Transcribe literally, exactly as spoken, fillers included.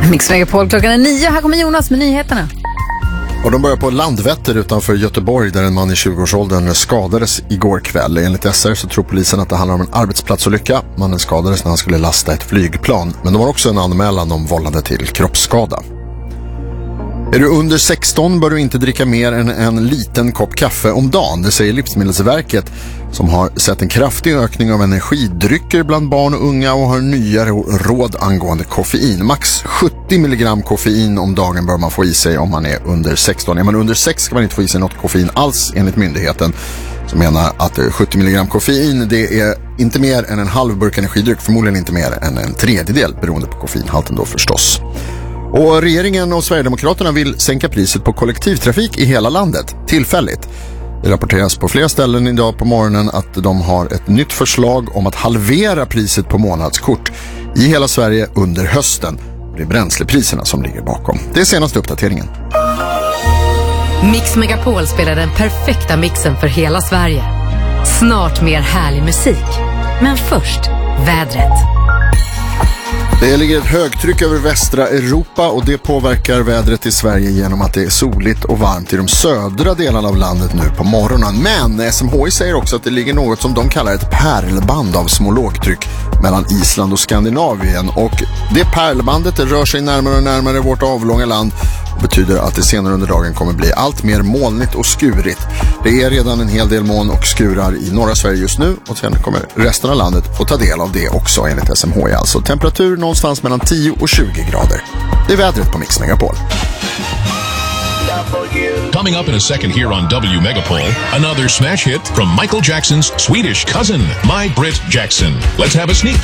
Mix Megapol, klockan är nio. Här kommer Jonas med nyheterna. Och de börjar på Landvetter utanför Göteborg där en man i tjugoårsåldern skadades igår kväll. Enligt S R så tror polisen att det handlar om en arbetsplatsolycka. Mannen skadades när han skulle lasta ett flygplan. Men de har också en anmälan om vållande till kroppsskada. Är du under sexton bör du inte dricka mer än en liten kopp kaffe om dagen. Det säger Livsmedelsverket som har sett en kraftig ökning av energidrycker bland barn och unga och har nya råd angående koffein. Max sjuttio milligram koffein om dagen bör man få i sig om man är under sexton. Är man under sex ska man inte få i sig något koffein alls enligt myndigheten som menar att sjuttio milligram koffein det är inte mer än en halv burk energidryck, förmodligen inte mer än en tredjedel beroende på koffeinhalten då förstås. Och regeringen och Sverigedemokraterna vill sänka priset på kollektivtrafik i hela landet, tillfälligt. Det rapporteras på flera ställen idag på morgonen att de har ett nytt förslag om att halvera priset på månadskort i hela Sverige under hösten. Det är bränslepriserna som ligger bakom. Det är senaste uppdateringen. Mix Megapol spelar den perfekta mixen för hela Sverige. Snart mer härlig musik. Men först, vädret. Det ligger ett högtryck över västra Europa och det påverkar vädret i Sverige genom att det är soligt och varmt i de södra delarna av landet nu på morgonen. Men S M H I säger också att det ligger något som de kallar ett pärlband av små lågtryck mellan Island och Skandinavien. Och det pärlbandet det rör sig närmare och närmare vårt avlånga land och betyder att det senare under dagen kommer bli allt mer molnigt och skurigt. Det är redan en hel del moln och skurar i norra Sverige just nu och sen kommer resten av landet få ta del av det också enligt S M H I. Alltså temperatur någonstans mellan tio och tjugo grader. Det är vädret på Mix Megapol. Coming up in a second here on W Megapol, another smash hit from Michael Jackson's Swedish cousin, My Brit Jackson. Let's have a sneak peek.